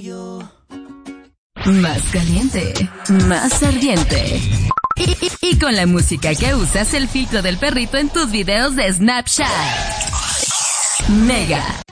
Más caliente, más ardiente. Y con la música que usas, el filtro del perrito en tus videos de Snapchat. Mega